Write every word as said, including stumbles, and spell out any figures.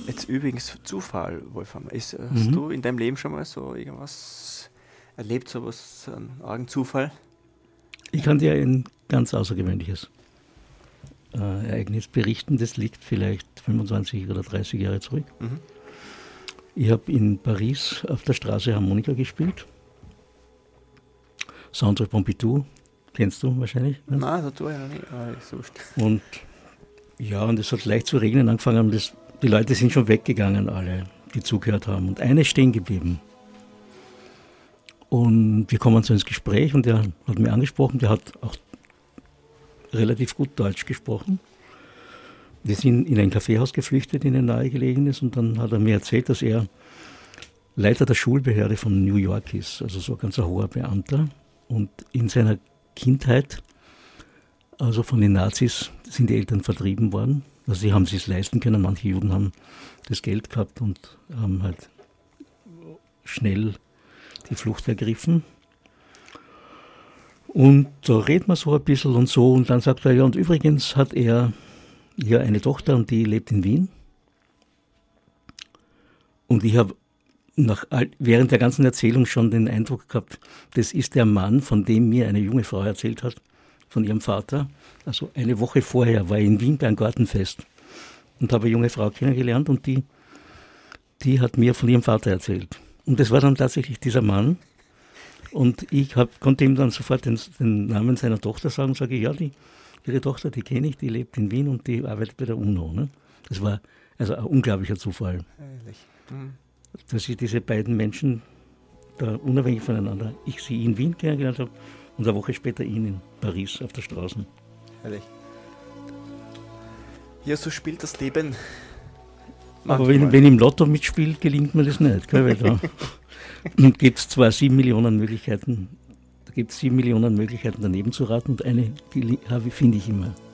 Jetzt übrigens Zufall, Wolfram. Ist, hast Mhm. du in deinem Leben schon mal so irgendwas erlebt, so was, so einen argen Zufall? Ich kann dir ein ganz außergewöhnliches äh, Ereignis berichten. Das liegt vielleicht fünfundzwanzig oder dreißig Jahre zurück. Mhm. Ich habe in Paris auf der Straße Harmonika gespielt. Centre Pompidou, kennst du wahrscheinlich. Ne? Nein, das tue ich noch nicht, aber ist wurscht. Und ja, und es hat leicht zu regnen angefangen und das, die Leute sind schon weggegangen, alle, die zugehört haben. Und einer ist stehen geblieben. Und wir kommen so ins Gespräch und der hat mich angesprochen, der hat auch relativ gut Deutsch gesprochen. Wir sind in ein Kaffeehaus geflüchtet, in ein nahegelegenes, und dann hat er mir erzählt, dass er Leiter der Schulbehörde von New York ist, also so ein ganz hoher Beamter. Und in seiner Kindheit, also von den Nazis, sind die Eltern vertrieben worden. Also sie haben es sich leisten können, manche Juden haben das Geld gehabt und haben halt schnell die Flucht ergriffen. Und da redet man so ein bisschen und so, und dann sagt er, ja, und übrigens hat er hier eine Tochter und die lebt in Wien. Und ich habe nach all, während der ganzen Erzählung schon den Eindruck gehabt, das ist der Mann, von dem mir eine junge Frau erzählt hat, von ihrem Vater. Also eine Woche vorher war ich in Wien bei einem Gartenfest und habe eine junge Frau kennengelernt, und die, die hat mir von ihrem Vater erzählt. Und das war dann tatsächlich dieser Mann. Und ich hab, konnte ihm dann sofort den, den Namen seiner Tochter sagen, sage ich, ja, die, ihre Tochter, die kenne ich, die lebt in Wien und die arbeitet bei der UNO. Ne? Das war also ein unglaublicher Zufall. Ehrlich. Mhm. Dass ich diese beiden Menschen, da unabhängig voneinander, ich sie in Wien kennengelernt habe und eine Woche später ihn in Paris auf der Straße. Ehrlich. Ja, so spielt das Leben. Aber wenn, wenn ich im Lotto mitspiele, gelingt mir das nicht. Gell? Weil da gibt es zwar sieben Millionen Möglichkeiten, da gibt es sieben Millionen Möglichkeiten daneben zu raten, und eine, die finde ich immer.